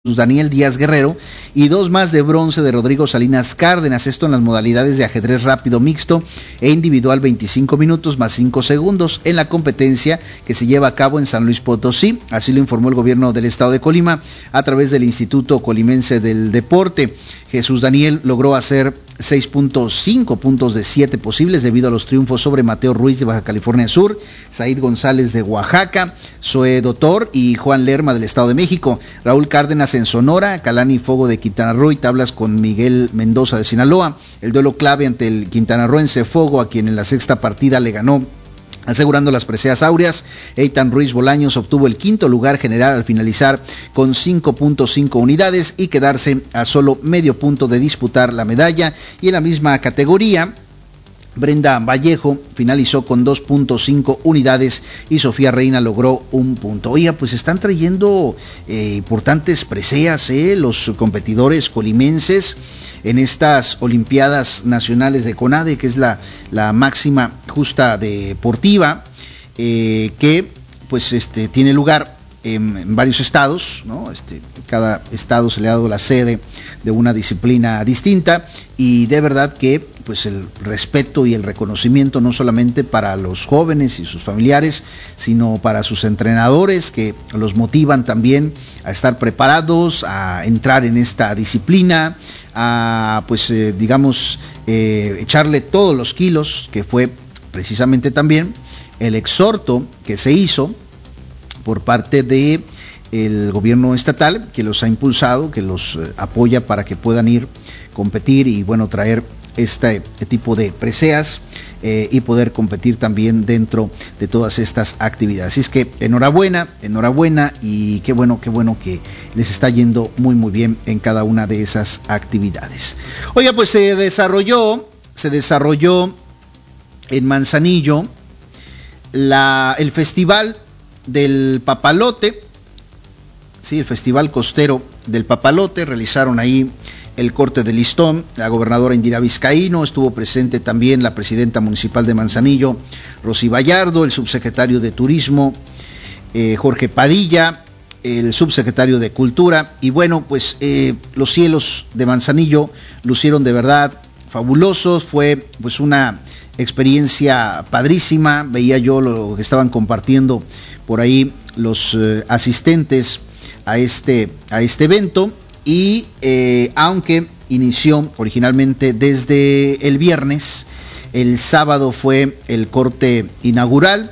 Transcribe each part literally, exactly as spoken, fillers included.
Daniel Díaz Guerrero y dos más de bronce de Rodrigo Salinas Cárdenas, esto en las modalidades de ajedrez rápido mixto e individual veinticinco minutos más cinco segundos en la competencia que se lleva a cabo en San Luis Potosí, así lo informó el gobierno del estado de Colima a través del Instituto Colimense del Deporte. Jesús Daniel logró hacer seis punto cinco puntos de siete posibles debido a los triunfos sobre Mateo Ruiz de Baja California Sur, Said González de Oaxaca, Zoe Dotor y Juan Lerma del Estado de México, Raúl Cárdenas en Sonora, Calani Fogo de Quintana Roo y tablas con Miguel Mendoza de Sinaloa. El duelo clave ante el quintanarroense Fogo, a quien en la sexta partida le ganó asegurando las preseas áureas. Eitan Ruiz Bolaños obtuvo el quinto lugar general al finalizar con cinco punto cinco unidades y quedarse a solo medio punto de disputar la medalla. Y en la misma categoría, Brenda Vallejo finalizó con dos punto cinco unidades y Sofía Reina logró un punto. Oiga, pues están trayendo eh, importantes preseas eh, los competidores colimenses en estas Olimpiadas Nacionales de CONADE, que es la, la máxima justa deportiva, eh, que pues este tiene lugar en, en varios estados, ¿no? Este, cada estado se le ha dado la sede de una disciplina distinta y de verdad que pues el respeto y el reconocimiento no solamente para los jóvenes y sus familiares, sino para sus entrenadores que los motivan también a estar preparados, a entrar en esta disciplina, a pues eh, digamos eh, echarle todos los kilos, que fue precisamente también el exhorto que se hizo por parte de el gobierno estatal, que los ha impulsado, que los eh, apoya para que puedan ir, competir y bueno, traer este tipo de preseas eh, y poder competir también dentro de todas estas actividades. Así es que enhorabuena, enhorabuena y qué bueno, qué bueno que les está yendo muy muy bien en cada una de esas actividades. Oiga, pues se desarrolló, se desarrolló en Manzanillo la, el festival del Papalote, sí, el festival costero del Papalote. Realizaron ahí el corte de listón, la gobernadora Indira Vizcaíno, estuvo presente también la presidenta municipal de Manzanillo, Rosy Vallardo, el subsecretario de Turismo, eh, Jorge Padilla, el subsecretario de Cultura, y bueno, pues eh, los cielos de Manzanillo lucieron de verdad fabulosos, fue pues una experiencia padrísima, veía yo lo que estaban compartiendo por ahí los eh, asistentes a este, a este evento. Y eh, aunque inició originalmente desde el viernes, el sábado fue el corte inaugural.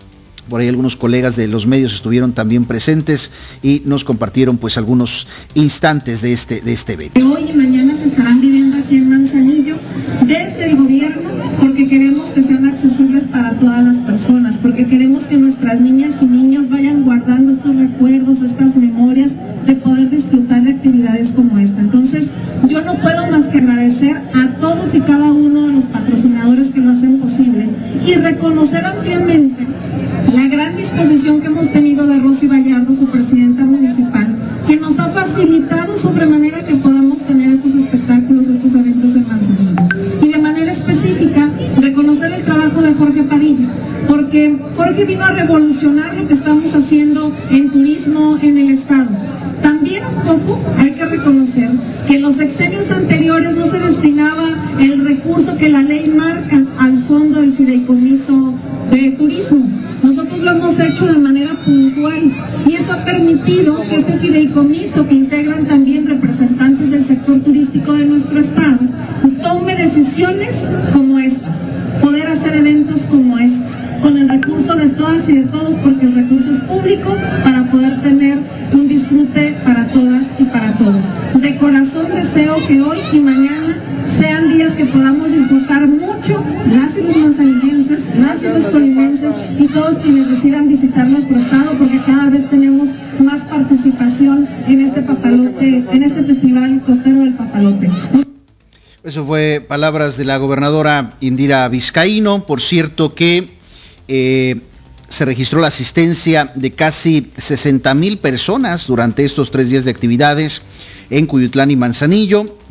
Por ahí algunos colegas de los medios estuvieron también presentes y nos compartieron pues algunos instantes de este, de este evento. Hoy y mañana se estarán viviendo aquí en Manzanillo desde el gobierno, porque queremos que sean accesibles para todas las personas, porque queremos que nuestras niñas y niños vayan guardando estos recuerdos, estas memorias de poder disfrutar de actividades como esta. Entonces, yo no puedo más que agradecer a todos y cada uno de los patrocinadores que lo hacen posible y reconocer ampliamente la gran disposición que hemos tenido de Rosy Vallardo, su presidenta municipal, que nos ha facilitado sobremanera que podamos tener estos espectáculos, estos eventos en Manzanillo. Y de manera específica, reconocer el trabajo de Jorge Padilla, porque Jorge vino a revolucionar lo que estamos haciendo en turismo en el estado. También un poco hay que reconocer que en los sexenios anteriores no se destinaba el recurso que la ley marca al fondo del fideicomiso de turismo. Nosotros lo hemos hecho de manera puntual y eso ha permitido que este fideicomiso, que integran también representantes del sector turístico de nuestro estado, tome decisiones como estas, poder hacer eventos como este, con el recurso de todas y de todos, porque el recurso es público, para poder tener un disfrute para todas y para todos. De corazón deseo que hoy y mañana sean días que podamos disfrutar mucho, las y los manzanillenses, las y los colimenses y todos quienes decidan visitar nuestro estado, porque cada vez tenemos más participación en este papalote, en este festival costero del Papalote. Eso fue palabras de la gobernadora Indira Vizcaíno. Por cierto que eh, se registró la asistencia de casi sesenta mil personas durante estos tres días de actividades en Cuyutlán y Manzanillo.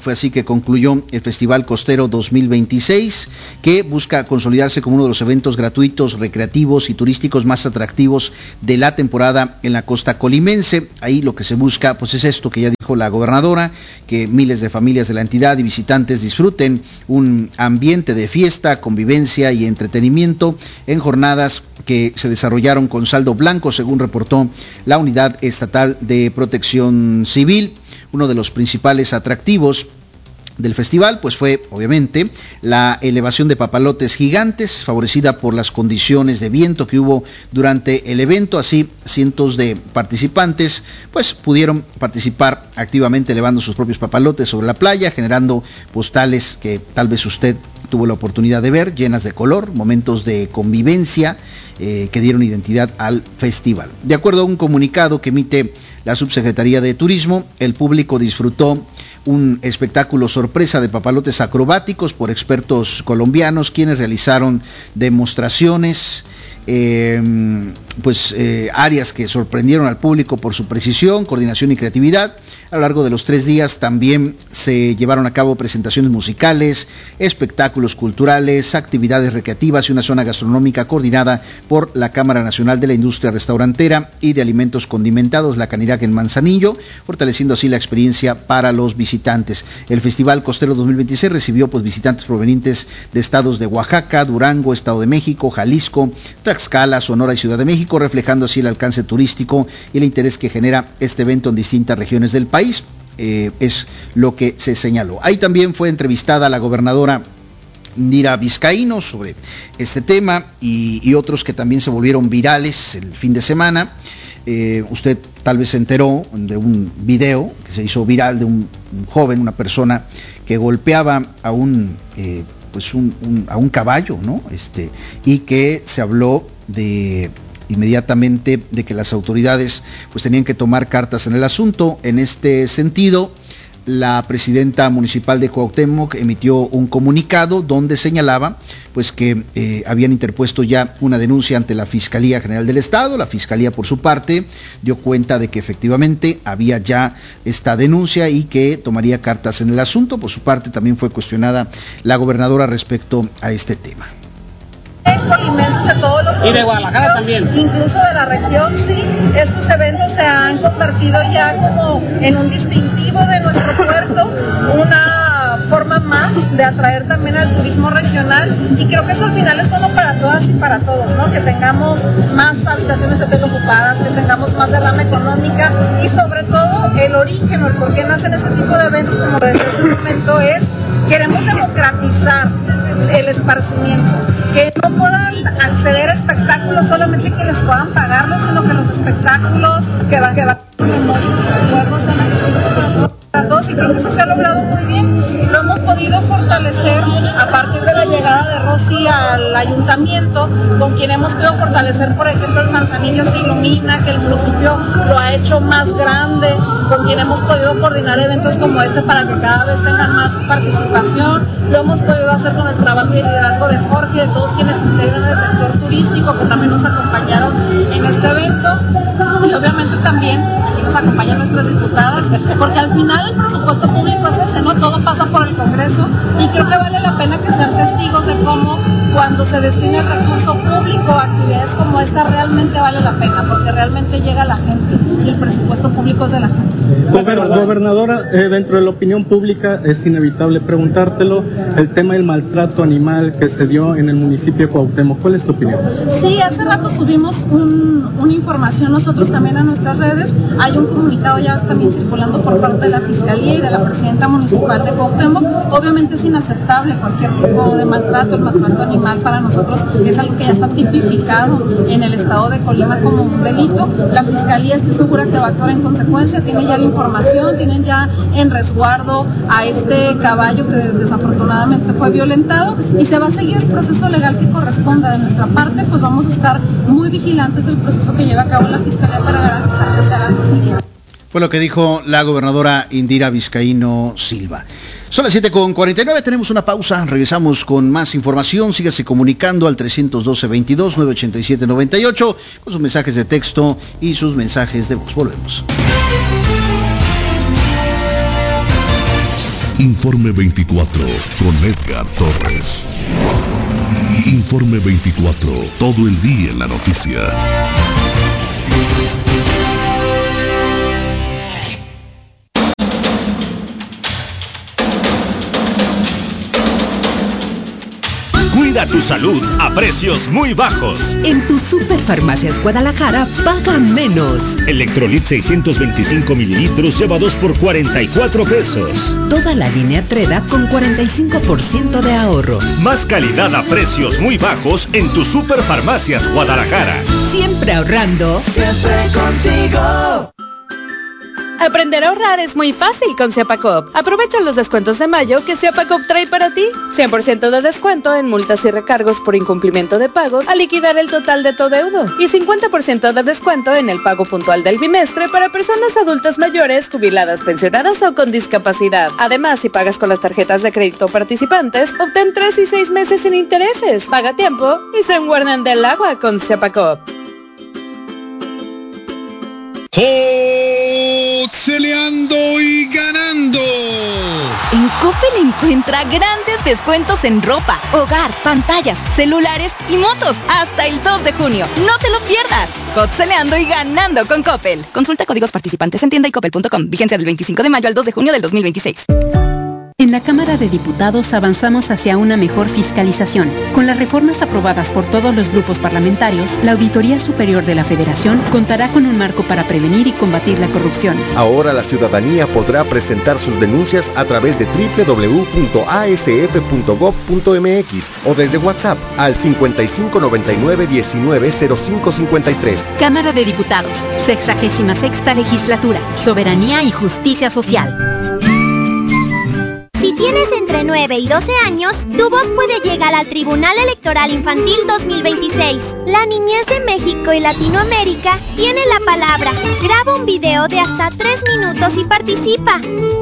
Fue así que concluyó el Festival Costero dos mil veintiséis, que busca consolidarse como uno de los eventos gratuitos, recreativos y turísticos más atractivos de la temporada en la costa colimense. Ahí lo que se busca pues es esto que ya dijo la gobernadora, que miles de familias de la entidad y visitantes disfruten un ambiente de fiesta, convivencia y entretenimiento en jornadas que se desarrollaron con saldo blanco, según reportó la Unidad Estatal de Protección Civil. Uno de los principales atractivos del festival pues fue obviamente la elevación de papalotes gigantes, favorecida por las condiciones de viento que hubo durante el evento. Así cientos de participantes pues pudieron participar activamente elevando sus propios papalotes sobre la playa, generando postales que tal vez usted tuvo la oportunidad de ver, llenas de color, momentos de convivencia eh, que dieron identidad al festival. De acuerdo a un comunicado que emite la Subsecretaría de Turismo, el público disfrutó un espectáculo sorpresa de papalotes acrobáticos por expertos colombianos, quienes realizaron demostraciones, eh, pues eh, áreas que sorprendieron al público por su precisión, coordinación y creatividad. A lo largo de los tres días también se llevaron a cabo presentaciones musicales, espectáculos culturales, actividades recreativas y una zona gastronómica coordinada por la Cámara Nacional de la Industria Restaurantera y de Alimentos Condimentados, la Canirac en Manzanillo, fortaleciendo así la experiencia para los visitantes. El Festival Costero dos mil veintiséis recibió pues visitantes provenientes de estados de Oaxaca, Durango, Estado de México, Jalisco, Tlaxcala, Sonora y Ciudad de México, reflejando así el alcance turístico y el interés que genera este evento en distintas regiones del país. país, eh, es lo que se señaló. Ahí también fue entrevistada la gobernadora Indira Vizcaíno sobre este tema y, y otros que también se volvieron virales el fin de semana. Eh, usted tal vez se enteró de un video que se hizo viral de un, un joven, una persona que golpeaba a un, eh, pues un, un, a un caballo, ¿no? Este, y que se habló de inmediatamente de que las autoridades pues tenían que tomar cartas en el asunto. En este sentido, la presidenta municipal de Cuauhtémoc emitió un comunicado donde señalaba pues que eh, habían interpuesto ya una denuncia ante la Fiscalía General del Estado. La Fiscalía, por su parte, dio cuenta de que efectivamente había ya esta denuncia y que tomaría cartas en el asunto. Por su parte, también fue cuestionada la gobernadora respecto a este tema. Colimenses de todos los y de Guadalajara también, incluso de la región, sí. Estos eventos se han convertido ya como en un distintivo de nuestro puerto, una forma más de atraer también al turismo regional, y creo que eso al final es como para todas y para todos, ¿no? Que tengamos más habitaciones hotel ocupadas, que tengamos más derrama económica, y sobre todo el origen o el por qué nacen ese tipo de eventos, como decía hace un momento, es queremos democratizar el esparcimiento, que no puedan acceder a espectáculos solamente quienes puedan pagarlos, sino que los espectáculos que van que van con memorias y recuerdos sean accesibles para todos, y creo que eso se ha logrado muy bien y lo hemos podido fortalecer a partir de la llegada de Rosy al ayuntamiento, con quien hemos podido fortalecer, por ejemplo, el Manzanillo se ilumina, que el municipio lo ha hecho más grande, con quien hemos podido coordinar eventos como este para que cada vez tengan más participación. Lo hemos podido hacer con el trabajo y el liderazgo de Jorge y de todos quienes integran el sector turístico, que también nos acompañaron en este evento, y obviamente también nos acompañan nuestras diputadas, porque al final el presupuesto público es ese, ¿no? Todo pasa por el Congreso, y creo que vale la pena que sean testigos de cómo cuando se destina el recurso público a actividades como esta realmente vale la pena, porque realmente llega a la gente y el presupuesto público es de la gente. Gobernadora, eh, dentro de la opinión pública es inevitable preguntártelo, el tema del maltrato animal que se dio en el municipio de Cuauhtémoc, ¿cuál es tu opinión? Sí, hace rato subimos un, una información nosotros también a nuestras redes, hay un comunicado ya también circulando por parte de la Fiscalía y de la Presidenta Municipal de Cuauhtémoc. Obviamente es inaceptable cualquier tipo de maltrato, el maltrato animal para nosotros es algo que ya está tipificado en el estado de Colima como un delito. La Fiscalía, estoy segura que va a actuar en consecuencia, tiene ya la información, tienen ya en resguardo a este caballo que desafortunadamente fue violentado, y se va a seguir el proceso legal que corresponda. De nuestra parte, pues vamos a estar muy vigilantes del proceso que lleva a cabo la Fiscalía para garantizar que se haga justicia. Fue lo que dijo la gobernadora Indira Vizcaíno Silva. Son las siete con cuarenta y nueve, tenemos una pausa, regresamos con más información. Sígase comunicando al trescientos doce, veintidós, novecientos ochenta y siete, noventa y ocho con sus mensajes de texto y sus mensajes de voz. Volvemos. Info Informe veinticuatro con Edgar Torres. Informe veinticuatro, todo el día en la noticia. Cuida tu salud a precios muy bajos. En tu Superfarmacias Guadalajara, paga menos. Electrolit seiscientos veinticinco mililitros lleva dos por cuarenta y cuatro pesos. Toda la línea Treda con cuarenta y cinco por ciento de ahorro. Más calidad a precios muy bajos en tu Superfarmacias Guadalajara. Siempre ahorrando. Siempre contigo. Aprender a ahorrar es muy fácil con Ciapacop. Aprovecha los descuentos de mayo que Ciapacop trae para ti. cien por ciento de descuento en multas y recargos por incumplimiento de pagos al liquidar el total de tu adeudo. Y cincuenta por ciento de descuento en el pago puntual del bimestre para personas adultas mayores, jubiladas, pensionadas o con discapacidad. Además, si pagas con las tarjetas de crédito participantes, obtén tres y seis meses sin intereses. Paga a tiempo y se guardan del agua con Ciapacop. Celeando y ganando. En Coppel encuentra grandes descuentos en ropa, hogar, pantallas, celulares y motos hasta el dos de junio. No te lo pierdas. Celeando y ganando con Coppel. Consulta códigos participantes en tienda y coppel punto com. Vigencia del veinticinco de mayo al dos de junio del dos mil veintiséis. En la Cámara de Diputados avanzamos hacia una mejor fiscalización. Con las reformas aprobadas por todos los grupos parlamentarios, la Auditoría Superior de la Federación contará con un marco para prevenir y combatir la corrupción. Ahora la ciudadanía podrá presentar sus denuncias a través de doble u doble u doble u punto a s f punto gob punto m x o desde WhatsApp al cincuenta y cinco noventa y nueve diecinueve cero cinco cincuenta y tres. Cámara de Diputados, sexagésima sexta legislatura, soberanía y justicia social. Si tienes entre nueve y doce años, tu voz puede llegar al Tribunal Electoral Infantil dos mil veintiséis. La niñez de México y Latinoamérica tiene la palabra. Graba un video de hasta tres minutos y participa.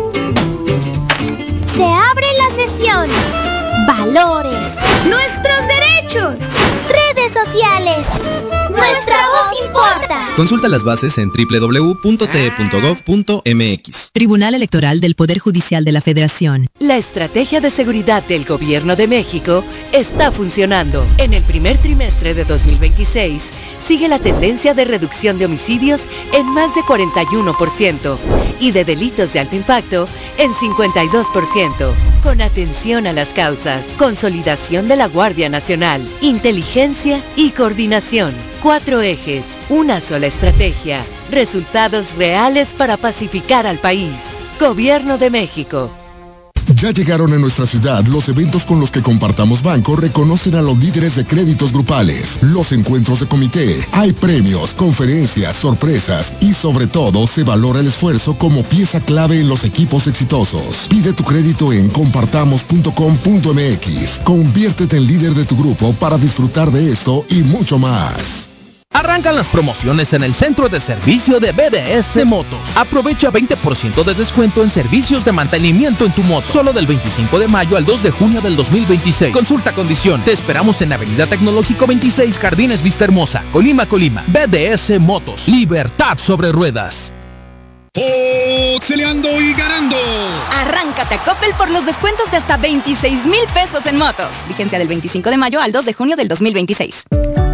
Se abre la sesión. Valores. Nuestros derechos. Redes sociales. Nuestra voz importa. Consulta las bases en doble u doble u doble u punto t e punto gob punto m x. Tribunal Electoral del Poder Judicial de la Federación. La estrategia de seguridad del Gobierno de México está funcionando. En el primer trimestre de dos mil veintiséis, sigue la tendencia de reducción de homicidios en más de cuarenta y uno por ciento y de delitos de alto impacto en cincuenta y dos por ciento. Con atención a las causas, consolidación de la Guardia Nacional, inteligencia y coordinación. Cuatro ejes, una sola estrategia, resultados reales para pacificar al país. Gobierno de México. Ya llegaron a nuestra ciudad los eventos con los que Compartamos Banco reconocen a los líderes de créditos grupales, los encuentros de comité, hay premios, conferencias, sorpresas y sobre todo se valora el esfuerzo como pieza clave en los equipos exitosos. Pide tu crédito en compartamos punto com punto m x. Conviértete en líder de tu grupo para disfrutar de esto y mucho más. Arrancan las promociones en el centro de servicio de B D S Motos. Aprovecha veinte por ciento de descuento en servicios de mantenimiento en tu moto. Solo del veinticinco de mayo al dos de junio del dos mil veintiséis. Consulta condición. Te esperamos en Avenida Tecnológico veintiséis, Jardines Vista Hermosa, Colima, Colima. B D S Motos. Libertad sobre ruedas. Celeando y ganando. Arráncate a Coppel por los descuentos de hasta veintiséis mil pesos en motos. Vigencia del veinticinco de mayo al dos de junio del dos mil veintiséis.